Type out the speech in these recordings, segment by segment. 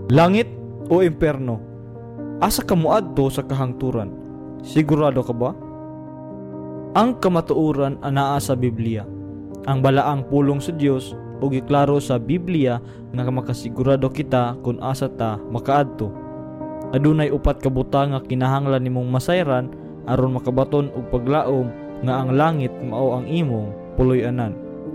Langit o impyerno? Asa ka moadto sa kahangturan? Sigurado ka ba? Ang kamatuoran anaa sa Biblia. Ang balaang pulong sa Dios ug giklaro sa Biblia nga makasigurado kita kung asa ta makaadto. Adunay upat ka butang nga kinahanglan nimong masayran aron makabaton og paglaom nga ang langit mao ang imong puloy-anan.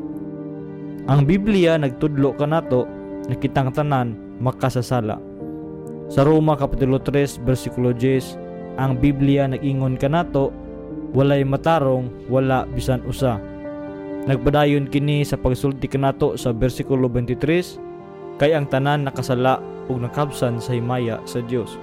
Ang Biblia nagtudlo kanato na kitang tanan makasasala. Sa Roma Kapitulo 3 versikulo 10, ang Biblia nag-ingon kanato, walay matarong, wala bisan usa. Nagpadayon kini sa pagsulti kanato sa versikulo 23, kay ang tanan nakasala ug nakabsan sa himaya sa Dios.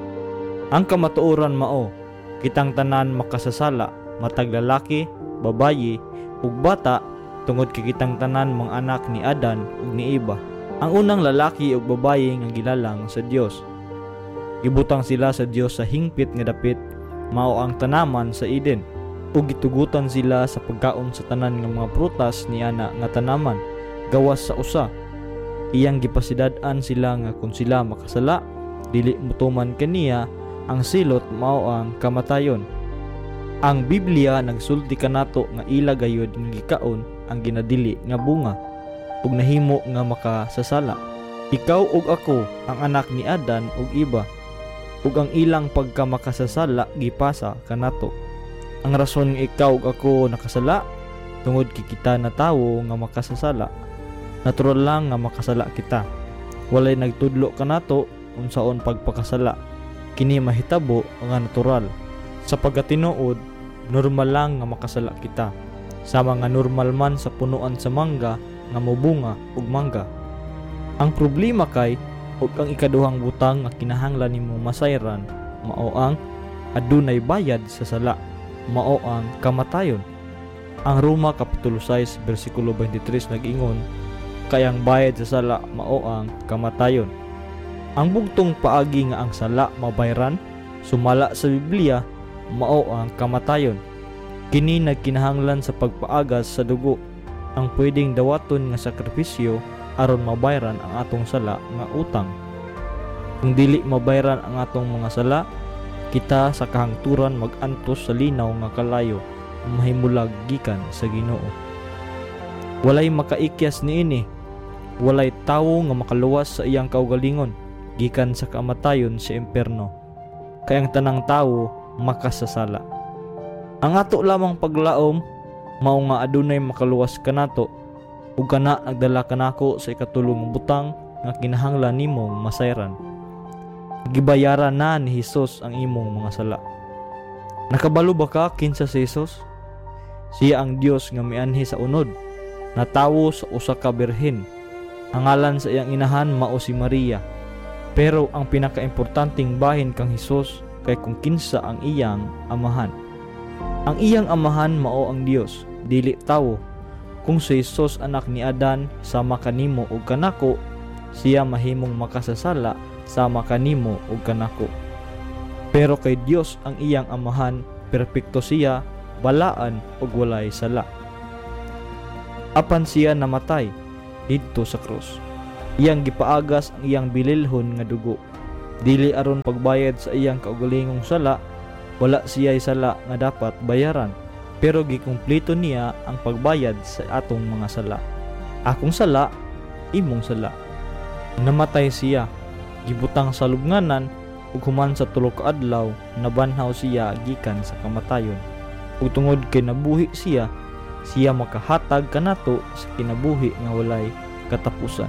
Ang kamatuoran mao, kitang tanan makasasala, matag lalaki, babayi, ug bata, tungod kay kitang tanan mga anak ni Adan ug ni Eva. Ang unang lalaki ug babayi nga gilalang sa Dios. Gibutang sila sa Dios sa hingpit nga dapit, mao ang tanaman sa Eden, ug gitugutan sila sa pagkaon sa tanan nga mga prutas niana nga tanaman, gawas sa usa. Iyang gipasidad-an sila nga kung sila makasala, dili mutuman kaniya ang silot mao ang kamatayon. Ang Biblia nagsulti kanato nga ila gayud nga gikaon ang ginadili nga bunga ug nahimo nga makasasala. Ikaw ug ako ang anak ni Adan ug Eva, ug ang ilang pagkamakasasala gipasa kanato. Ang rason nga ikaw ug ako nakasala tungod kay kita na tawo nga makasasala. Natural lang nga makasala kita. Walay nagtudlo kanato unsaon pagpakasala. Kini mahitabo nga natural. Sa pagkatinuod, normal lang nga makasala kita. Sama nga normal man sa punuan sa mangga nga mobunga ug mangga. Ang problema kay ug ang ikaduhang butang nga kinahanglan nimo masayran mao ang adunay bayad sa sala, mao ang kamatayon. Ang Roma Kapitulo 6 versikulo 23 nag-ingon, kay ang bayad sa sala mao ang kamatayon. Ang bugtong paagi nga ang sala mabayran sumala sa Biblia mao ang kamatayon. Kini nagkinahanglan sa pagpaagas sa dugo, ang pwedeng dawaton nga sakripisyo aron mabayran ang atong sala nga utang. Kung dili mabayran ang atong mga sala, kita sa kahangturan mag-antos sa linaw nga kalayo, mahimulag gikan sa Ginoo. Walay makaikyas niini, walay tawo nga makaluwas sa iyang kaugalingon gikan sa kamatayon sa impyerno. Kay ang tanang tawo makasasala. Ang ato lamang paglaom mao nga adunay makaluwas kanato ug kana nagdala kanako sa ikatulong butang nga kinahanglan nimong masayran. Gibayaran na ni Hesus ang imong mga sala. Nakabalo ba ka kinsa si Hesus? Siya ang Dios nga mianhi sa unod, natawo sa usa ka birhen. Ang ngalan sa iyang inahan mao si Maria. Pero ang pinakaimportanteng bahin kang Hesus kay kung kinsa ang iyang amahan. Ang iyang amahan mao ang Dios, dili tawo. Kung si Hesus anak ni Adan sama kanimo ug kanako, siya mahimong makasasala sama kanimo ug kanako. Pero kay Dios ang iyang amahan, perpekto siya, balaan ug walay sala. Apan siya namatay didto sa krus. Iyang gipaagas ang iyang bililhon nga dugo. Dili aron pagbayad sa iyang kaugalingong sala, wala siya'y sala nga dapat bayaran. Pero gikumpleto niya ang pagbayad sa atong mga sala. Akong sala, imong sala. Namatay siya, gibutang sa lubnganan, ug human sa 3 ka adlaw nabanhaw siya gikan sa kamatayon. Ug tungod kay nabuhi siya makahatag kanato sa kinabuhi nga walay katapusan.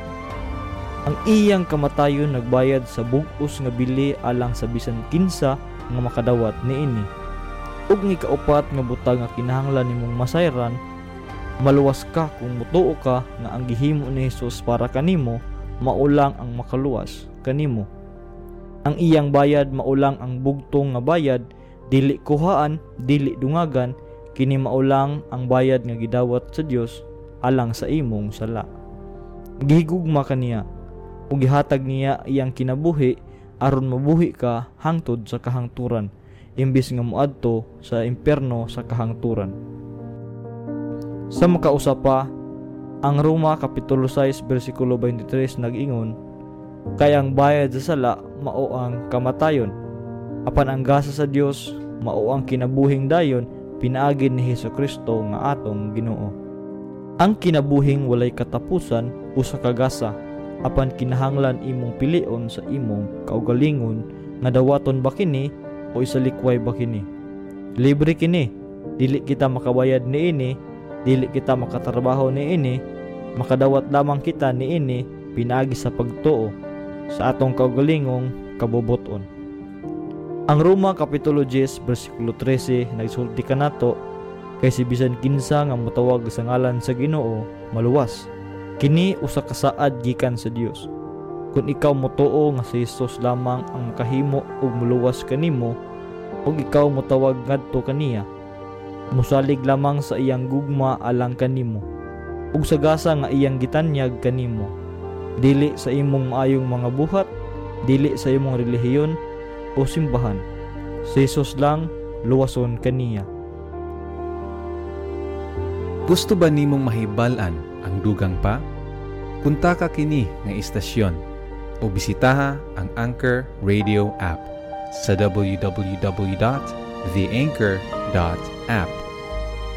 Ang iyang kamatayon nagbayad sa bug-os nga bili alang sa bisan kinsa nga makadawat niini. Ug ni kaupat nga butang nga kinahanglan nimong masayran, maluwas ka kung mutuo ka nga ang gihimo ni Hesus para kanimo maulang ang makaluwas kanimo. Ang iyang bayad maulang ang bugtong nga bayad, dili kuhaan, dili dungagan, kini maulang ang bayad nga gidawat sa Dios alang sa imong sala. Gihigugma kaniya ug gihatag niya iyang kinabuhi aron mabuhi ka hangtod sa kahangturan, imbis nga moadto sa impyerno sa kahangturan. Sa makausa pa, ang Roma Kapitulo 6 versikulo 23 nag-ingon, Kay ang bayad sa sala mao ang kamatayon, apan ang gasa sa Dios mao ang kinabuhing dayon pinaagi ni Hesukristo nga atong Ginoo. Ang kinabuhing walay katapusan usa ka gasa, apan kinahanglan imong pilion sa imong kaugalingon nga dawaton ba kini o isalikway ba kini. Libre kini, dili kita makabayad niini, dili kita makatrabaho niini, makadawat lamang kita niini pinaagi sa pagtuo sa atong kaugalingong kabubuton. Ang Roma Kapitulo 10 versikulo 13 nagsulti kanato, kay si bisan kinsa nga motawag sa ngalan sa Ginoo maluwas. Kini usa ka saad gikan sa Dios. Kung ikaw motuo nga si Jesus lamang ang makahimo ug muluwas kanimo, ug ikaw motawag ngadto kaniya, musalig lamang sa iyang gugma alang kanimo, ug sa gasa nga iyang gitanyag kanimo, dili sa imong maayong mga buhat, dili sa imong relihiyon o simbahan. Si Jesus lang luwason kaniya. Gusto ba nimong mahibal-an ang dugang pa? Punta ka kini nga istasyon o bisitaha ang Anchor Radio app sa www.theanchor.app.